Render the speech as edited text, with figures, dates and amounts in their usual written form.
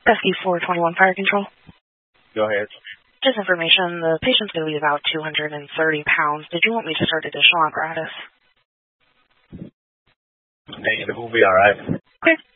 SB421 Fire Control. Go ahead. Just information, the patient's going to be about 230 pounds. Did you want me to start additional apparatus? Negative, we'll be all right. Okay.